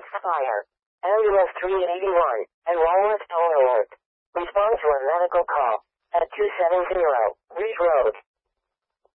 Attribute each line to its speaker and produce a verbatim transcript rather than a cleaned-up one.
Speaker 1: Fire. Ambulance three eighty-one, and Walworth Toll Alert. Respond to a medical call at two seven zero, Reed Road.